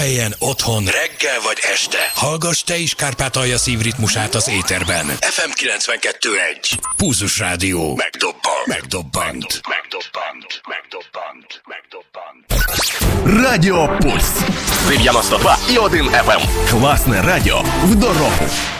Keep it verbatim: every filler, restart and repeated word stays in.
munkahelyen, otthon, reggel vagy este. Hallgass te is Kárpátalja szívritmusát az éterben. ef em kilencvenkettő egy. Pulzus Rádió. Megdobbant. Megdobbant. Megdobbant. Megdobbant. Megdobbant. Радіо Пульс. дев'яносто два і один еф ем. Класне радіо в дорогу.